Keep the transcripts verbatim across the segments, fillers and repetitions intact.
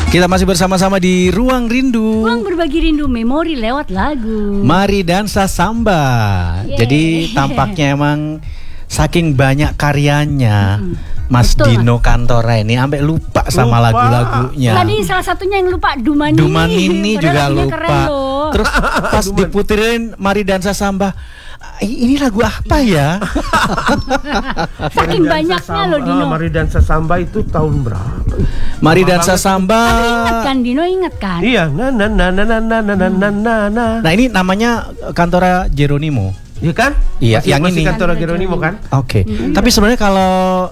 Kita masih bersama-sama di Ruang Rindu. Ruang berbagi rindu memori lewat lagu. Mari dansa samba. Yeah. Jadi tampaknya emang saking banyak karyanya, mm-hmm. Mas Betul, Dino Kantora ini sampai lupa sama lupa. lagu-lagunya. Tadi salah satunya yang lupa Dumanini. Dumanini juga lupa. Terus pas Duman. diputerin Mari dansa samba, ini lagu apa ya? Saking banyaknya loh Dino. Ah, Mari dansa samba itu tahun berapa? Mari dansa samba. Ingat kan Dino, ingat kan? Iya, na na na na na na na na na na. Nah ini namanya Kantora Geronimo. Iya kan? Iya, masih, yang masih ini. Kantora Geronimo kan? Oke. Okay. Mm-hmm. Tapi sebenarnya kalau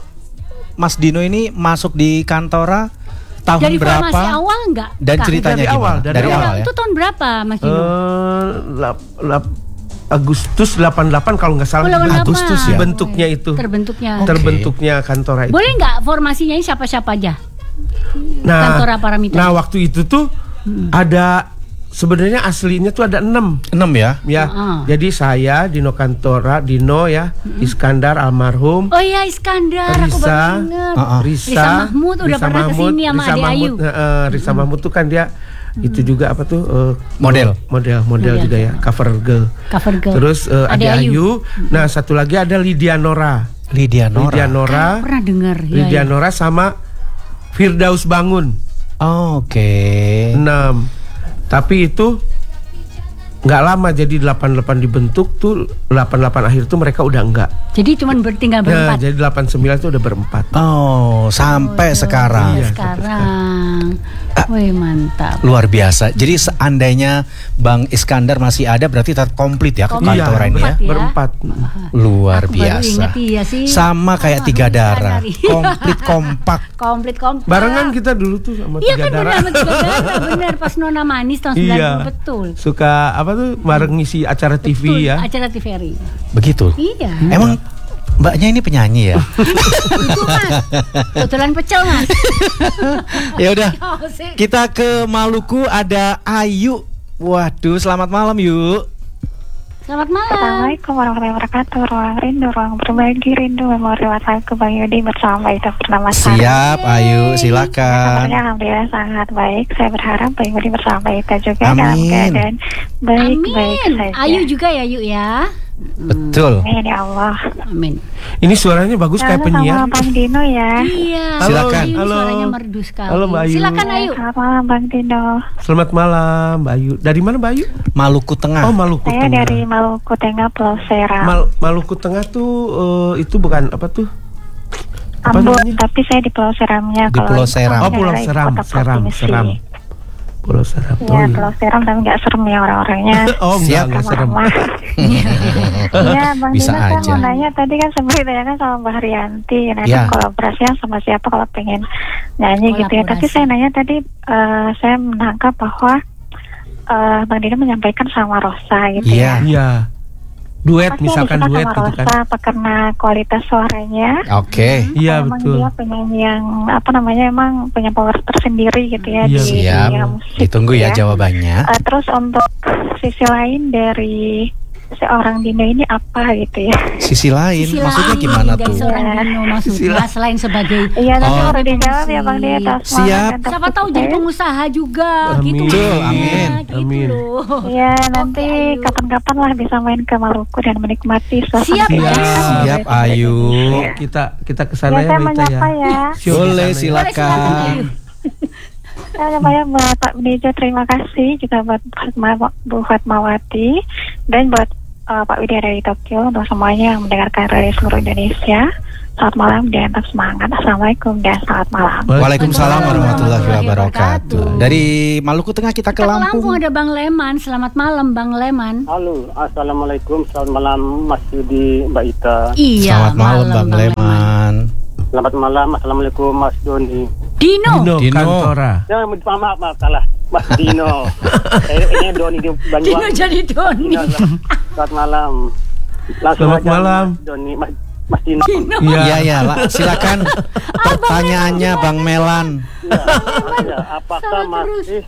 Mas Dino ini masuk di Kantora tahun dari berapa? Dari formasi awal enggak? Dan Kak? ceritanya dari gimana? awal, dari, dari awal, awal ya? Itu tahun berapa Mas Dino? Uh, lap, lap, Agustus delapan puluh delapan kalau nggak salah. Oh, delapan puluh delapan. Agustus ya. Bentuknya itu. Terbentuknya. Okay. Terbentuknya Kantora itu. Boleh nggak formasinya ini siapa-siapa aja? Nah, Kantora Paramita. Nah, waktu itu tuh hmm. ada sebenarnya aslinya tuh ada enam. Enam ya? Ya. Uh-huh. Jadi saya Dino Kantora, Dino ya, hmm. Iskandar almarhum. Oh iya Iskandar, Risa, aku baru ingat. Uh-uh. Risa, Risa Mahmud udah Risa pernah Mahmud, kesini sama Risa Ade Mahmud, Ayu. Uh, Risa hmm. Mahmud tuh kan dia hmm. itu juga apa tuh uh, model, model, model oh, juga iya. ya, cover girl. Cover girl. Terus uh, Ade, Ade Ayu. Ayu. Hmm. Nah satu lagi ada Lydia Nora. Lydia Nora. Lydia Nora. Kan pernah dengar. Lydia ya, Nora sama Firdaus Bangun. Oh, oke. Okay. enam. Tapi itu nggak lama, jadi delapan puluh delapan dibentuk tuh, delapan puluh delapan akhir tuh mereka udah enggak. Jadi cuman bertinggal berempat. Nah, jadi delapan puluh sembilan tuh udah berempat. Oh, sampai oh, sekarang. Iya, sekarang. Wih, mantap. Luar biasa. Jadi seandainya Bang Iskandar masih ada, berarti tetap komplit ya ke kantora ini ya. Berempat. Luar Aku biasa. baru ingat, iya sih. Sama kayak oh, Tiga Darah. Komplit kompak. Komplit kompak. Barengan kita dulu tuh sama iya, Tiga kan Darah. Iya kan benar Tiga Darah, benar pas Nona Manis tahun sembilan puluh iya. betul. Suka apa tuh bareng ngisi acara T V betul, ya. Acara T V R I. Begitu. Iya. Emang Mbaknya ini penyanyi ya? Itu Mas. Kebetulan pecel Mas. Ya udah. Kita ke Maluku, ada Ayu. Waduh, selamat malam Yuk. Selamat malam. Assalamualaikum warahmatullahi wabarakatuh. Ruang rindu, ruang berbagi rindu memori WhatsApp ke Bang Yudi bersama Ita Purnama Sari. Siap, Ayu, silakan. Ya, alhamdulillah sangat baik. Saya berharap Bang Yudi bersama Ita juga Amin. dalam keadaan baik-baik saja. Ayu juga ya Yuk ya. Betul. Amin ya Allah. Amin. Ini suaranya bagus kayak penyiar. Sama Bang Dino ya. Iya. Silakan. Ayu, Halo. suaranya merdu sekali. Halo Mbak Ayu. Silakan Ayu. Selamat malam Bang Dino. Selamat malam Mbak Ayu. Dari mana Mbak Ayu? Maluku Tengah. Oh Maluku Saya Tengah. dari Maluku Tengah, Pulau Seram. Mal Maluku Tengah tuh uh, itu bukan apa tuh? Apa Ambon, namanya? tapi saya di Pulau Seramnya. Di Pulau Seram. Oh Pulau Seram, Seram, Seram. Pulau Seram. Iya, Pulau Seram tapi nggak serem ya orang-orangnya. Oh Siap. enggak, enggak serem. Iya, Bang Bisa Dino kan aja. mau nanya tadi kan sebenarnya ditanyakan sama Mbak Haryanti, nah Ya. kolaborasinya sama siapa kalau pengen nyanyi gitu ya. Tapi Kolaborasi. saya nanya tadi, uh, saya menangkap bahwa uh, Bang Dino menyampaikan sama Rosa gitu Iya. ya. Iya. Duet, Pasti misalkan yang duet disuka gitu sama kan. Rosa apa karena kualitas suaranya? Oke. Iya Memang betul. dia penyanyi yang apa namanya emang punya power tersendiri gitu ya Iya, di Siap. dunia musik. Ditunggu ya gitu jawabannya. Uh, terus untuk sisi lain dari seorang Dino ini apa gitu ya? Sisi lain, Sisi maksudnya lain gimana dari tuh? seorang Dino maksudnya selain sebagai Iya, nanti Oh. baru dijawab ya Bang Dino. Semangat Siap. untuk siapa tahu jadi saya. pengusaha juga Amin. gitu. Betul, maksudnya, amin. Gitu Amin. loh. Iya, nanti Ayu. kapan-kapan lah bisa main ke Maluku dan menikmati suasana. Siap, di Siap. sana. Siap Ayu. Kita kita ke Ya, sana ya saya Mbak Ita ya. menyapa ya. Siap, Boleh, ke sana ya. Boleh, silakan, Ayu. silakan. Saya namanya buat Pak Benejo, terima kasih juga buat Fatma- Bu Fatmawati dan buat uh, Pak Widya dari Tokyo untuk semuanya yang mendengarkan dari seluruh Indonesia. Selamat malam dan tetap semangat. Assalamualaikum dan selamat malam. Waalaikumsalam warahmatullahi wabarakatuh. Dari Maluku Tengah kita ke Kita ke Lampung Lampung. ada Bang Leman. Selamat malam Bang Leman. Halo, assalamualaikum, selamat malam Mas Yudi, Mbak Ita. Iya. Selamat malam Bang Leman. Selamat malam, assalamualaikum Mas Doni. Dino. Dino, Dino. Kantora. Ya, maaf, maaf, maaf, salah. Mas Dino. Saya ini Doni di Dino Banyuwangi. jadi Doni. Dino, selamat, selamat malam. Langsung Selamat aja, malam. Mas Doni, Mas, Mas Dino. Dino. Iya ya, lah, silakan pertanyaannya Bang Melan. Ya, ya, apakah Salah terus. masih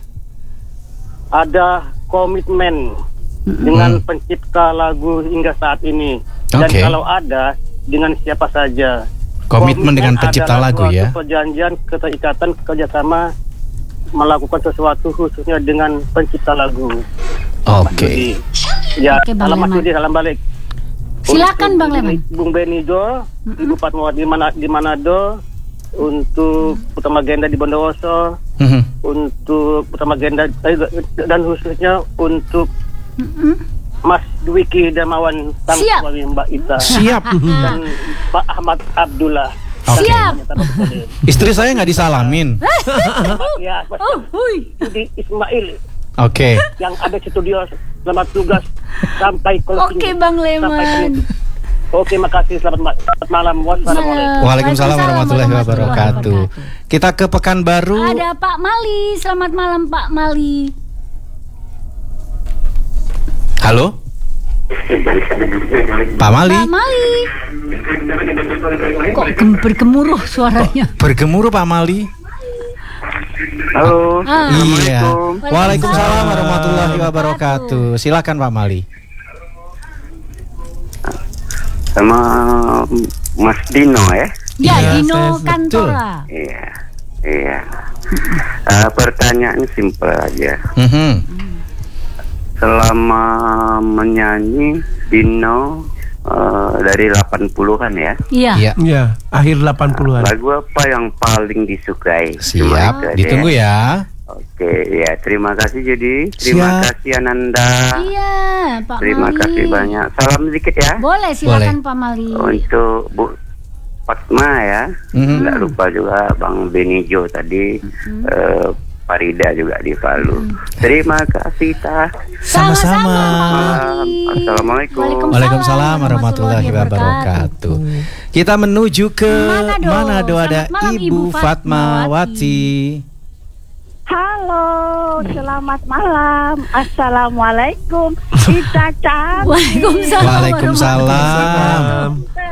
ada komitmen dengan pencipta lagu hingga saat ini? Dan Oke. kalau ada, dengan siapa saja? Komitmen dengan pencipta adalah lagu suatu ya. perjanjian, keterikatan, kerjasama melakukan sesuatu khususnya dengan pencipta lagu. Oke. Ya, Oke, Bang salam Mas Leman. Yudi, salam balik. Silakan, Untuk Bang Leman. Bung Benido, Ibu Fatmawati di mana di Manado, untuk Utama Genda di Bondowoso, Mhm. untuk Utama Genda eh, dan khususnya untuk Mas Dwiki Darmawan sang Siap. suami Mbak Ita Siap. dan Pak Ahmad Abdullah. Oke. Siap. Istri saya nggak disalamin. Ya, Mas Oh, hui. Yudi Ismail Oke. yang ada di studio, selamat tugas sampai closing. Oke, Bang Sampai Leman. penutup. Oke, makasih. Selamat, ma- selamat malam. Wassalamualaikum. Waalaikumsalam warahmatullahi wabarakatuh. Kita ke Pekanbaru. Ada Pak Mali. Selamat malam, Pak Mali. Halo. Pak Mali. Pak Mali. Kok gem- bergemuruh suaranya? Bergemuruh Pak Mali. Halo. Ah. Iya. Waalaikumsalam Waalaikumsalam warahmatullahi wabarakatuh. Silakan Pak Mali. Sama Mas Dino ya. Ya, Iya, Dino saya- Kantora. Iya. Iya. Eh, pertanyaan simpel aja. Mhm. Selama menyanyi Dino eh, dari delapan puluhan ya. Iya. Iya. Ya, akhir delapan puluhan. Lagu apa yang paling disukai? Cuma itu Siap. aja Ditunggu ya. Oke, ya terima kasih Jadi. Terima Siap. kasih Ananda. Iya, Pak Terima Mali. kasih banyak. Salam sedikit ya. Boleh, silakan Pak Mali. Untuk Bu Fatma ya. Mhm. Tidak lupa juga Bang Benijo tadi. eh, Farida juga di Palu. Terima kasih Tah. Sama-sama, Sama-sama. Pak Mali. Assalamualaikum. Waalaikumsalam warahmatullahi wabarakatuh. Kita menuju ke Manado. Manado, ada Selamat malam, Ibu Ibu Fatmawati. Halo, selamat malam. Assalamualaikum. Kita cantik. Waalaikumsalam. Waalaikumsalam.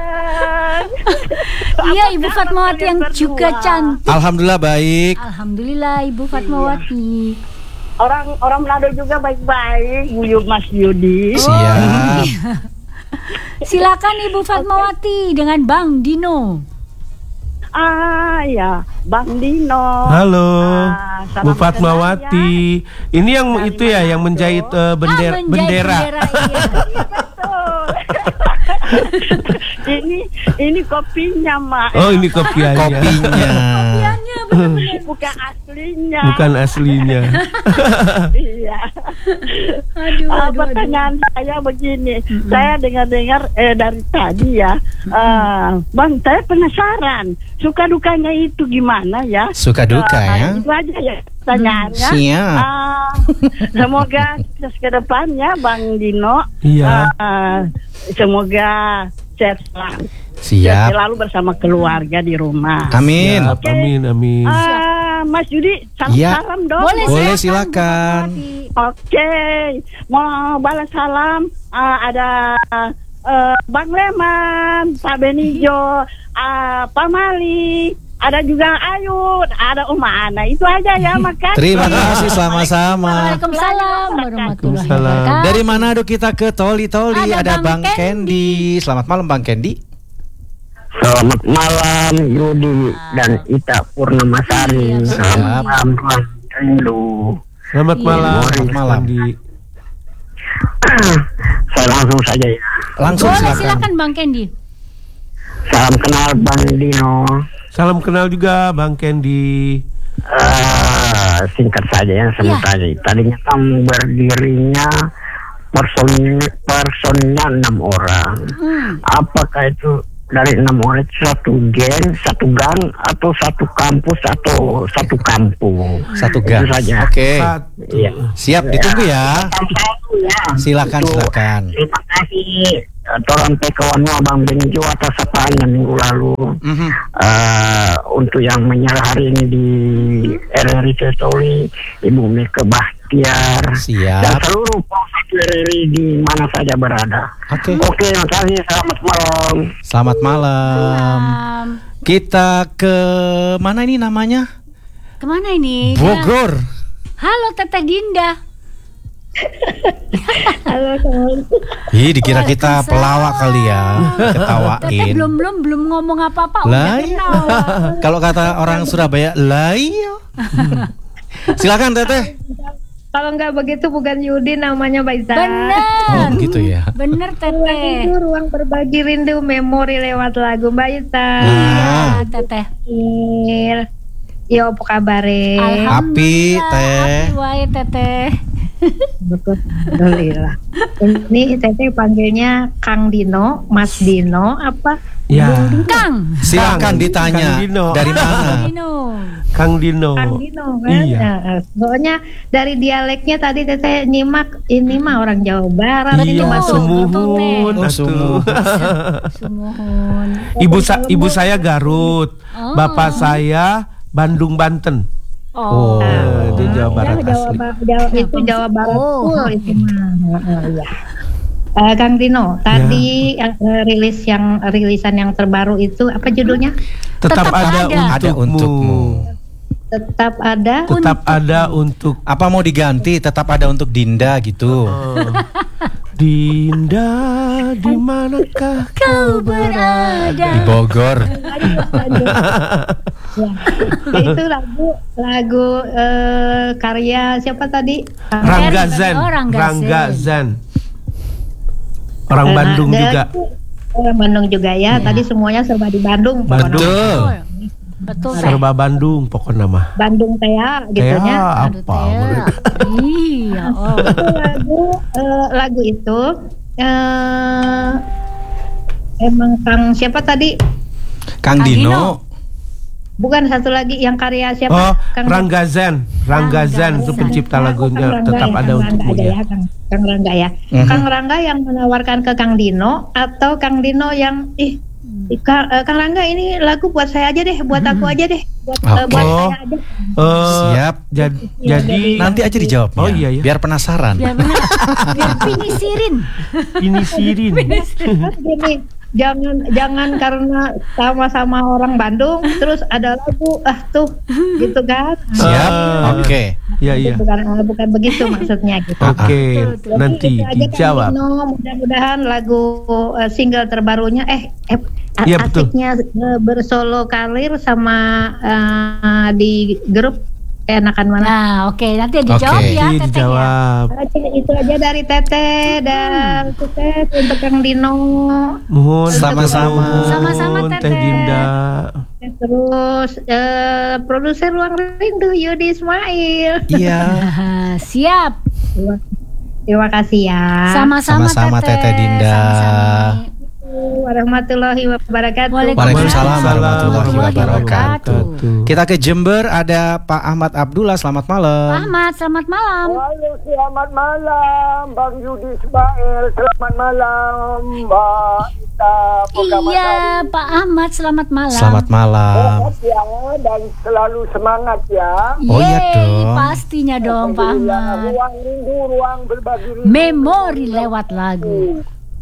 Iya, Ibu Fatmawati yang juga cantik. Alhamdulillah baik. Alhamdulillah, Ibu Fatmawati. Orang orang Manado juga baik-baik. Buyut Mas Yudi. Siap. Silakan Ibu Fatmawati dengan Bang Dino. Ah ya, Bang Dino. Halo, Ah, salam Bu Fatmawati. Ini yang Dari itu ya, yang menjahit eh, bendera. Ah, menjahit bendera. bendera, iya. Betul. ini ini kopinya, Mak. Oh, ini kopiannya. Kopinya. Kopiannya benar-benar. Bukan aslinya. Bukan aslinya. Iya. Aduh, Ah, aduh, pertanyaan saya begini, saya dengar-dengar eh, dari tadi ya, eh, Bang, saya penasaran suka dukanya itu gimana ya? Suka duka Eh, ya. Itu aja ya pertanyaannya. Siap. Ah, semoga sukses ke depannya, Bang Dino. Iya. Ah, semoga sehat selalu. Siap. Selalu bersama keluarga di rumah. Amin. Siap, amin, amin. Ah, Mas Yudi, salam Iya. salam dong. Boleh, Boleh, silakan, silakan. Bu Fatmawati. Oke, mau balas salam. Ah, ada eh, Bang Leman, Pak Benijo, ah, Pak Mali, ada juga Ayu, ada Uma Ana. Itu aja ya, makasih. Terima kasih sama-sama. Waalaikumsalam warahmatullahi Waalaikumsalam. wabarakatuh. Dari Manado kita ke Toli-Toli, Ada ada Bang Bang Candy. Selamat malam Bang Candy. Selamat malam Yudi dan Ita Purnamasari. Iya, Selamat malam Tuan Rindu. Selamat Iya. malam, Selamat malam. Andi. Saya langsung saja ya. Langsung Boleh, silakan. silakan Bang Candy. Salam kenal Bang Dino. Salam kenal juga Bang Candy. Eh, singkat saja ya, sebut Iya. aja. Tadinya kan berdirinya person personnya enam orang. Hmm. Apakah itu dari enam orang itu satu geng, satu gang, atau satu kampus, atau satu kampung? Satu Itu gang. saja. Oke. Satu. Iya. Siap, ditunggu ya. Satu ya. Silakan, Itu. silakan. Terima kasih. Eh, Tolong kawannya Bang Benjo atas sapaan minggu lalu. Mhm. Eh, untuk yang menyerah hari ini di R R I Toli, Ibu Mika Bahtiar, dan Siap. seluruh pengurus R R I di mana saja berada. Oke. Oke, terima kasih. Selamat malam. Selamat malam. Um, Kita ke mana ini namanya? kemana ini? Bogor. Halo Teteh Dinda. Halo, kawan. Ih, dikira kita pelawak kali ya. Teteh Ketawain. belum belum belum ngomong apa-apa Lah, udah ketawa. kalau kata orang Surabaya, lah iya. Silakan Teteh. Kalau nggak begitu bukan Yudi namanya Baisa. Bener. Oh, gitu ya. Bener Teteh. Itu ruang berbagi rindu memori lewat lagu Baisa. Iya, Teteh. Yo, apa kabar? Api, Teh. Api wae Teteh. Alhamdulillah. Ini Teteh panggilnya Kang Dino, Mas Dino, apa? Ya. Kang. Silakan ditanya. Kang Dino. Dari mana? Dino. Kang Dino. Kang Dino kan? Iya. Nah, soalnya dari dialeknya tadi Teteh nyimak ini mah orang Jawa Barat. Iya, ini mah sumuhun. Oh, atuh. sumuhun. Sumuhun. Ibu sa- ibu saya Garut, Oh. bapak saya Bandung Banten. Oh. Oh, itu Jawa Barat Ya, Jawa, asli. Ba- Jawa, itu Jawa Barat Oh. full itu mah. Heeh, iya. Eh, Kang Dino, tadi Ya. eh, rilis yang rilisan yang terbaru itu apa judulnya? Tetap, Tetap ada, ada. Ada untukmu. untukmu. Tetap ada. Tetap ada untuk Apa mau diganti? Tetap ada untuk Dinda gitu. Oh. Dinda, di manakah kau berada? Di Bogor. Ya. Itu lagu lagu eh, karya siapa tadi? Rangga Zan. Oh, Rangga Rangga Zan. Zan. Orang Eh, Bandung dia juga. itu Orang Bandung juga ya. Tadi semuanya serba di Bandung. pokoknya. Betul. Betul Teh. Serba Bandung pokoknya mah. Bandung Tea gitu Ya, ya. Aduh, apa Teh. mereka? Iya, oh. Itu lagu eh, lagu itu eh emang Kang siapa tadi? Kang Kang Dino. Dino. Bukan satu lagi yang karya siapa? Oh, Kang Rangga Zan. Rangga Rangga Zan itu Zan. pencipta Kang lagunya Rangga Tetap ya, Ada Kang Untukmu Rangga aja ya. ya, Kang, Kang Rangga ya. Mhm. Kang Rangga yang menawarkan ke Kang Dino atau Kang Dino yang ih Kang, eh, Kang Rangga ini lagu buat saya aja deh, buat aku aja deh, buat eh, Oke. buat Oh. saya aja. Eh, Siap. Jadi, Ya, jadi Nanti aja dijawabnya. Oh, iya, iya. Biar penasaran. Biar benar. Biar pinisirin. ini Sirin. Kan gini, jangan jangan karena sama-sama orang Bandung terus ada lagu ah tuh gitu kan. Siap. Ah. Oke. Iya, iya. Bukan eh, bukan begitu maksudnya gitu. Oke, Betul, betul. nanti Jadi itu aja, Kang dijawab. Dino. Mudah-mudahan lagu eh, single terbarunya eh, eh a- Iya, betul. asiknya eh, bersolo karir sama eh, di grup enakan mana? Nah, oke, nanti dijawab Oke. ya Iya, Teteh ya. dijawab. Oke, itu aja dari Teteh dan sukses untuk Kang Dino. Mohon Sama-sama. nuhun, Sama-sama, Teh Teteh. Dinda. Terus eh, produser Ruang Rindu Yudi Ismail. Iya. Ah, siap. Terima kasih ya. Sama-sama, Sama-sama, Teteh Dinda. Sama-sama. Warahmatullahi wabarakatuh. Waalaikumsalam warahmatullahi warahmatullahi wabarakatuh. Kita ke Jember, ada Pak Ahmad Abdullah. Selamat malam. Ahmad, selamat malam. Halo, selamat malam Bang Yudi Ismail. Selamat malam Mbak Ita. Iya, Pak Ahmad, selamat malam. Selamat malam. Sehat ya dan selalu semangat ya. Oh, iya Yeay, dong. pastinya dong, Pak Alhamdulillah, Ahmad. Ruang rindu, ruang berbagi rindu. Memori lewat lagu.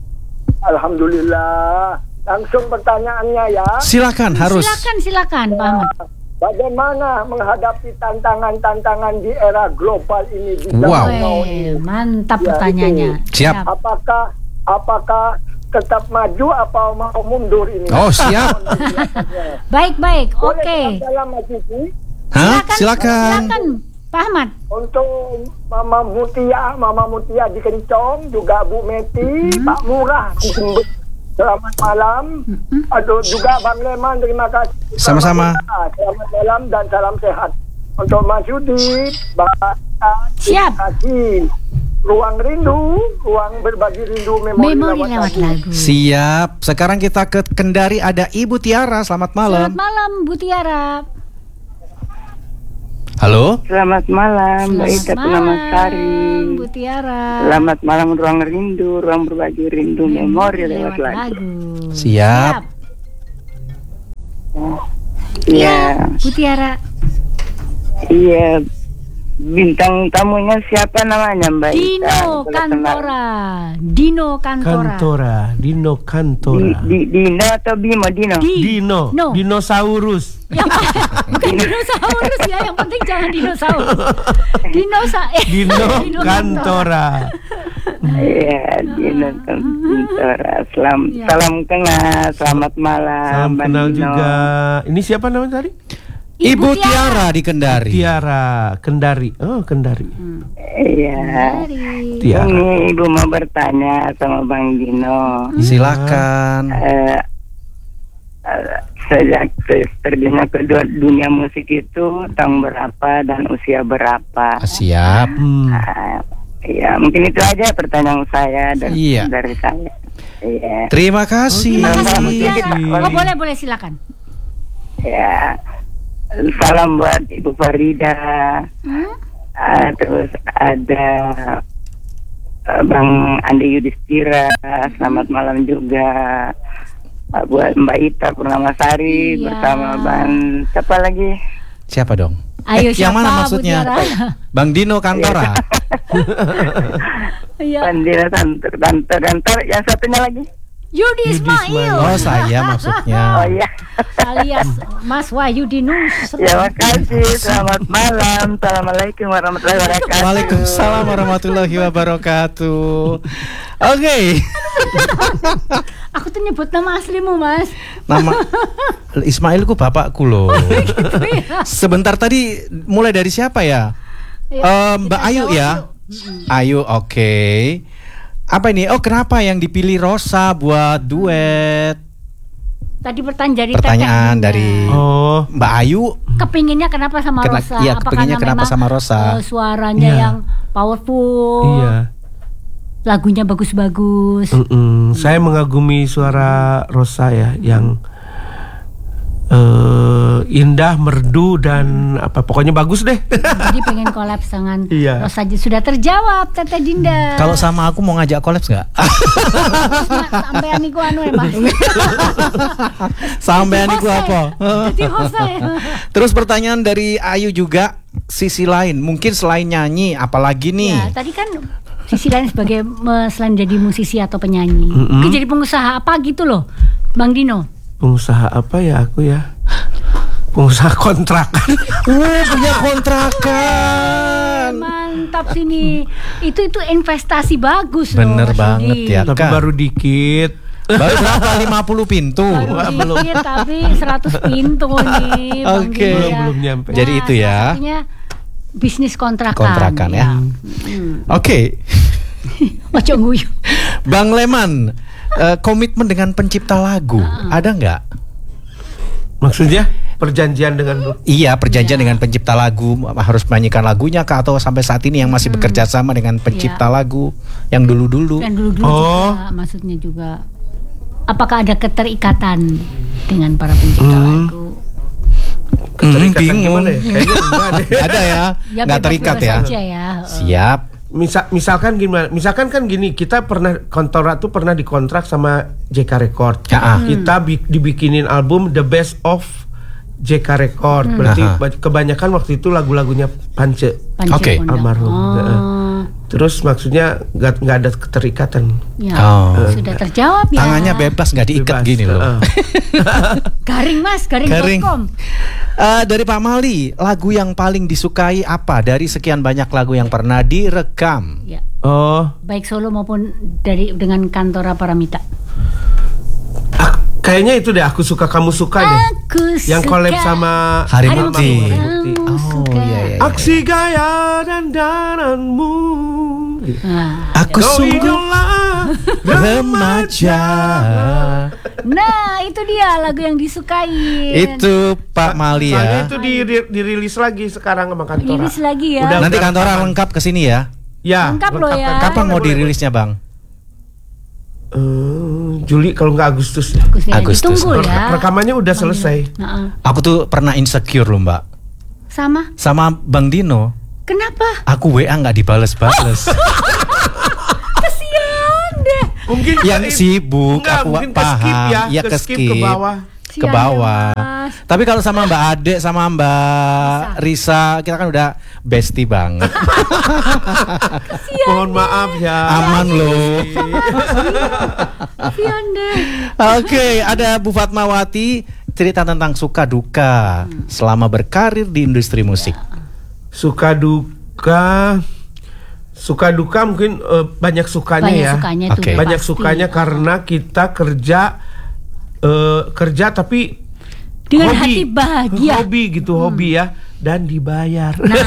Alhamdulillah. Langsung pertanyaannya ya. Silakan, harus. Silakan, silakan, Pak Ahmad. Bagaimana menghadapi tantangan-tantangan di era global ini di zaman Wow. now ini? Weh, mantap Ya, pertanyaannya. Siap. Apakah apakah tetap maju atau mau mundur ini? Oh, siap. Baik, baik. Boleh Oke. dalam Mas Yudi? Hah? Silakan. Silakan, Pak Ahmad. Untuk Mama Mutia, Mama Mutia di Kencong, juga Bu Meti, Pak Murah di Jember. Selamat malam. Aduh, juga Bang Leman, terima kasih. Sama-sama. Selamat malam dan salam sehat. Untuk Mas Yudi, Bapak, Siap. terima kasih. Ruang rindu, ruang berbagi rindu memori, Memori lewat lewat lagu. lagu. Siap. Sekarang kita ke Kendari, ada Ibu Tiara. Selamat malam. Selamat malam, Bu Tiara. Halo. Selamat malam, Mbak Ita Selamat Purnama malam, Sari. Bu Tiara. Selamat malam, ruang rindu, ruang berbagi rindu, memori lewat lagu. Siap. Iya, Bu Tiara. iya. Bintang tamunya siapa namanya, Mbak Ita? Dino Kalau kenal. Kantora. Dino Kantora. Kantora, Dino Di, Kantora. di, Dino atau Bimo? Dino. Di. Dino, No. dinosaurus. Yang bukan dinosaurus ya, yang penting jangan dinosaurus. Dinosa eh, Dino Kantora. Iya, Dino Kantora. Selam, Iya. salam kenal, selamat malam, Salam Mbak kenal Dino. juga. Ini siapa namanya tadi? Ibu Tiara di Kendari. Tiara Kendari. Oh, Kendari. Iya. Tiara. Ini Ibu mau bertanya sama Bang Dino. Silakan. Eh, eh, sejak terjunnya ke du- dunia musik itu tahun berapa dan usia berapa? Siap. Hmm. Ah, Iya, mungkin itu aja pertanyaan saya dari, Iya. dari saya. Iya. Terima kasih. Terima kasih Bu Mungkin Tiara. kita- Oh boleh boleh silakan. Ya, salam buat Ibu Farida. Hmm? Ah, terus ada ah, Bang Andi Yudhistira. Selamat malam juga. Ah, buat Mbak Ita Purnamasari Iya. bersama Bang siapa lagi? Siapa dong? Ayo Eh, yang siapa, mana Bu maksudnya? Tiara? Bang Dino Kantora. Iya. Pandira Tante Tante Tante yang satunya lagi. Yudi Ismail. Oh, saya maksudnya. Oh iya. Alias Mas Wahyu Dinus. Ya makasih. Selamat malam. Assalamualaikum warahmatullahi wabarakatuh. Waalaikumsalam warahmatullahi wabarakatuh. Oke. Aku tuh nyebut nama aslimu, Mas. Nama Ismailku bapakku loh. Sebentar tadi mulai dari siapa ya? Ya, Eh, Mbak kita Ayu jawab ya. yuk. Ayu, oke. Apa ini? Oh, kenapa yang dipilih Rosa buat duet? Tadi pertanyaan dari Pertanyaan Teteh dari Dinda. Oh. Mbak Ayu. Kepinginnya kenapa sama Kena- Rosa? iya, Apa kepinginnya karena kenapa memang, sama Rosa? eh, suaranya Iya. yang powerful, Iya. lagunya bagus-bagus. Mm-mm. Saya mengagumi suara Rosa ya, yang eh, indah, merdu dan apa pokoknya bagus deh. Jadi pengen collab dengan Iya. Rosa. Sudah terjawab Teteh Dinda. Kalau sama aku mau ngajak collab nggak? Sampai aniku anu ya Mas. Sampai aniku apa? Jadi host ya. Terus pertanyaan dari Ayu juga, sisi lain, mungkin selain nyanyi, apalagi nih? Ya, tadi kan sisi lain sebagai me- selain jadi musisi atau penyanyi, Mm-mm. mungkin jadi pengusaha apa gitu loh, Bang Dino. Pengusaha apa ya aku ya? Pengusaha kontrakan. Uh, punya kontrakan. Mantap sini. Itu itu investasi bagus Bener loh. Mas banget Yudi. ya. Tapi Kak. baru dikit. Baru berapa? lima puluh pintu. Baru Wah, dikit tapi seratus pintu nih Bang Oke. Dino Belum ya. belum nyampe. Jadi itu ya. salah satunya bisnis kontrakan. Kontrakan ya. Hmm. Oke. Ojo guyu. Bang Leman, eh, komitmen dengan pencipta lagu ada nggak? Maksudnya perjanjian dengan Iya, perjanjian dengan pencipta lagu, harus menyanyikan lagunya kah, atau sampai saat ini yang masih bekerja sama dengan pencipta lagu yang dulu-dulu? Dan dulu-dulu Oh. juga maksudnya juga apakah ada keterikatan dengan para pencipta Hmm. lagu? keterikatan bingung. gimana ya? Kayaknya enggak deh. Ada ya, nggak bebas-bebas terikat ya? aja ya. Siap. Misal, misalkan gimana? Misalkan kan gini, kita pernah kontrak tuh pernah dikontrak sama J K Record. Ya, ah. Kita bi- dibikinin album The Best of J K Record. Berarti Aha. ba- kebanyakan waktu itu lagu-lagunya Pance Panca Oke. Pondok. almarhum. Oh. Heeh. Terus maksudnya nggak nggak ada keterikatan. Ya, Oh. sudah terjawab ya. Tangannya bebas, nggak diikat Bebas. gini loh. Heeh. Garing Mas, garing. Garing. dot com. Eh, dari Pak Mali, lagu yang paling disukai apa dari sekian banyak lagu yang pernah direkam? Ya, Oh, baik solo maupun dari dengan Kantora Paramita. ah, kayaknya itu deh, aku suka kamu suka deh. Aku Yang collab suka sama Hari Hari Mukti. Mukti. Mukti. Kamu Oh, suka. iya, iya. Aksi gaya dan dananmu. Nah, Aku Kau sungguh idola remaja. nah, itu dia lagu yang disukai. Itu Pak Mali Soalnya ya. itu di- dirilis lagi sekarang sama Kantora. Rilis lagi ya. Udah. Nanti Kantora lengkap ke sini ya. Ya, Lengkap loh ya. Kapan mau dirilisnya, Bang? Eh, Juli kalau nggak Agustus. Agustus, ya. Agustus. Ditunggu Re- ya. Rekamannya udah selesai. Nah, Aku tuh pernah insecure loh, Mbak. sama. Sama Bang Dino. Kenapa? Aku W A nggak dibales-bales. Kasian deh. Mungkin Yang sibuk, enggak, aku mungkin ke paham. skip ya, Ya, ke ke skip, skip. ke bawah. Ke Sian bawah. ya, Mas. Tapi kalau sama Mbak Ade, sama Mbak Risa, kita kan udah bestie banget. Mohon maaf ya. Aman loh. Kasian deh. Oke, ada Bu Fatmawati, cerita tentang suka duka selama berkarir di industri musik. Suka duka, suka duka mungkin eh, banyak sukanya Banyak ya. sukanya tuh. Oke. Banyak pasti. sukanya karena kita kerja eh, kerja tapi Dengan hobi, hati bahagia. hobi gitu, Hmm. hobi ya, dan dibayar.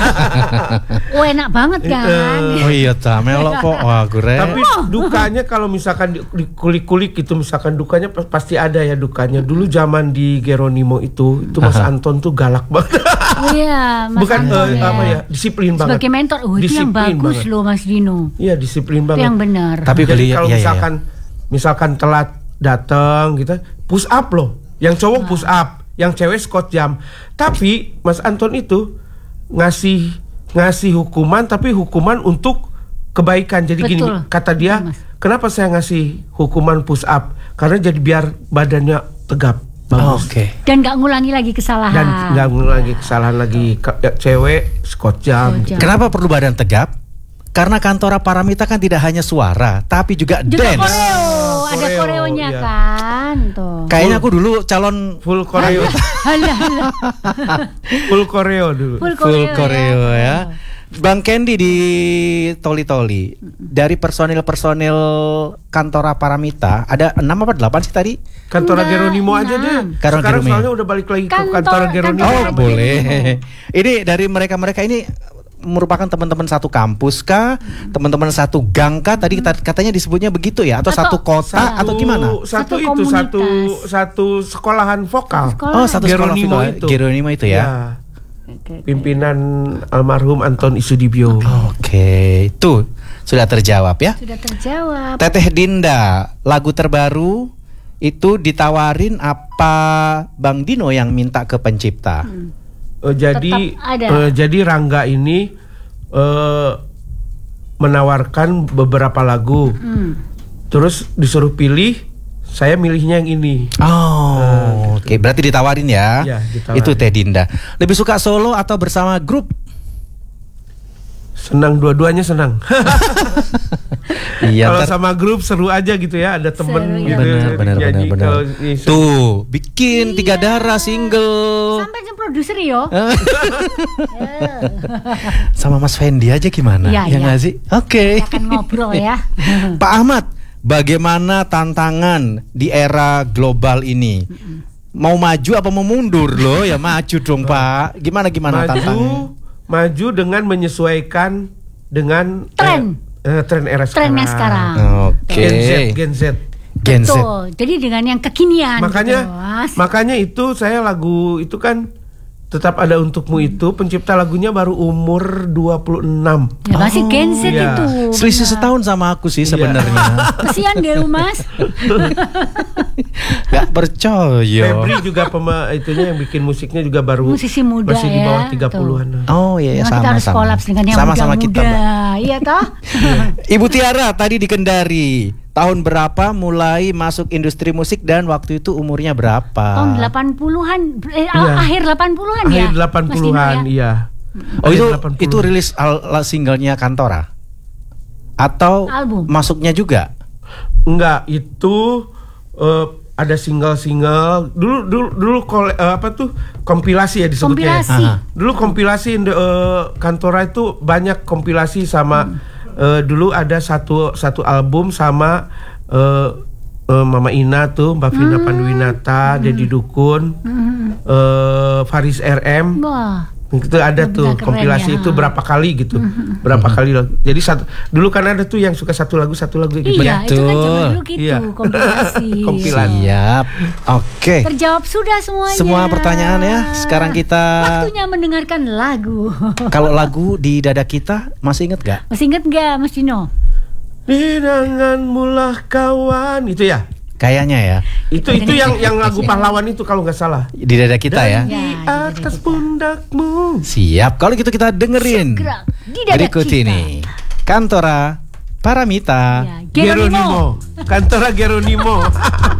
Oh enak banget kan. Oh iya ta, melok kok. Wah, gue. Tapi dukanya kalau misalkan di- dikulik-kulik gitu, misalkan dukanya pa- pasti ada ya dukanya. Dulu zaman di Geronimo itu, itu Mas Anton tuh galak banget. Oh iya, Mas Bukan Anton eh, ya. apa ya, disiplin banget. Sebagai mentor, oh itu yang Disiplin bagus banget. loh Mas Dino. Iya, disiplin Itu banget. yang benar. Tapi Jadi beli kalau iya, iya, misalkan misalkan telat datang gitu, push up loh. Yang cowok push up, yang cewek squat jam. Tapi Mas Anton itu ngasih ngasih hukuman, tapi hukuman untuk kebaikan. Jadi gini, Betul. kata dia, Betul, Mas. kenapa saya ngasih hukuman push up? Karena jadi biar badannya tegap, Oh, bagus. Oke. Dan nggak ngulangi lagi kesalahan. Dan nggak lagi kesalahan lagi. Ke- ya, cewek squat jam. Squat jam. Kenapa perlu badan tegap? Karena Kantora Paramita kan tidak hanya suara, tapi juga, Juga dance. koreo, ada Koreo, koreonya iya. kan tuh. Kayaknya aku dulu calon Full koreo, Halah, halah. full koreo dulu. Full full koreo, koreo ya. ya. Bang Candy di Toli Toli, dari personil-personil Kantora Paramita ada enam apa delapan sih tadi? Kantor Enggak, Geronimo aja enam. deh. Kantor Sekarang Geronimo. soalnya udah balik lagi ke Kantor- kantor Geronimo. kantor Oh Geronimo. boleh. Ini dari mereka-mereka ini merupakan teman-teman satu kampus kah, teman-teman satu gang kah? Tadi kita- katanya disebutnya begitu ya, atau, Atau- satu kota Iya. atau gimana? Satu, Satu itu satu komunitas. satu sekolahan vokal. Sekolah. Oh satu sekolah Geronimo vokal. itu. Geronimo itu ya. Oke, oke. Pimpinan almarhum Anton Isudibyo. Oke, itu sudah terjawab ya. Sudah terjawab. Teteh Dinda, lagu terbaru itu ditawarin apa Bang Dino yang minta ke pencipta? Eh, jadi Tetap ada. eh, jadi Rangga ini eh, menawarkan beberapa lagu. Hmm. Terus disuruh pilih, saya milihnya yang ini. Oh, oke, berarti ditawarin ya. Iya, ditawarin. Itu Teh Dinda. Lebih suka solo atau bersama grup? Senang, dua-duanya senang. Iya, Kalau ntar- sama grup seru aja gitu ya, ada temen Seru, gitu. benar, benar, benar, nyanyi. benar. Kalau ini- Tuh, bikin tiga darah single. Sampai yang produser yo. Sama Mas Fendi aja gimana? Iya, ya iya. nggak sih? Oke. Kita akan ngobrol ya. Pak Ahmad, bagaimana tantangan di era global ini? Mau maju apa mau mundur loh? Ya maju dong Pak. Gimana gimana maju, tantangannya? maju dengan menyesuaikan dengan Tren. eh, eh, tren era sekarang. Trennya sekarang. Oke. Gen Z, Gen Z. Gen Z. Betul. Jadi dengan yang kekinian. Makanya, gitu, Mas. makanya itu saya lagu itu kan tetap ada untukmu itu pencipta lagunya baru umur dua puluh enam. Ya masih Gen Z iya. itu. Selisih setahun sama aku sih sebenarnya. Kesian deh lu Mas. Gak percaya. Febri juga pema itunya yang bikin musiknya juga baru Musisi muda masih di ya, bawah tiga puluhan. Oh iya, Memang sama kita harus sama. kolaps dengan yang Sama-sama muda-muda. kita, Mbak. Iya toh? Ibu Tiara tadi di Kendari. Tahun berapa mulai masuk industri musik dan waktu itu umurnya berapa? Tahun delapan puluhan eh, Iya. akhir delapan puluhan ya. Akhir delapan Mas Dino puluhan, ya? iya. Oh itu Akhir delapan puluh. itu rilis al- al- singlenya Kantora atau Album. masuknya juga? Enggak, itu eh, ada single-single. Dulu dulu dulu kole, eh, apa tuh? Kompilasi ya disebutnya. Kompilasi. Aha. Dulu kompilasi eh, Kantora itu banyak kompilasi sama eh, dulu ada satu satu album sama eh, eh, Mama Ina tuh, Mbak Vina Panduwinata, Dedi Dukun, eh, Faris R M. Wah. Itu ada tuh Keren kompilasi ya. itu berapa kali gitu. Berapa kali loh. Jadi satu dulu kan ada tuh yang suka satu lagu satu lagu gitu. Iya, itu kan zaman dulu gitu, Iya. kompilasi. Kompilasi. Siap. Oke. Terjawab sudah semuanya. Semua pertanyaan ya. Sekarang kita Waktunya mendengarkan lagu. kalau lagu di dada kita masih inget gak? Masih inget gak Mas Dino? Denganmu lah kawan itu ya. Kayaknya ya Itu itu yang yang lagu pahlawan itu kalau nggak salah. di dada kita ya. Di Ya, atas pundakmu. Siap. Kalau gitu kita dengerin Segera di dada berikut kita. ini Kantora Paramita. Ya, Geronimo. Geronimo. Kantora Geronimo.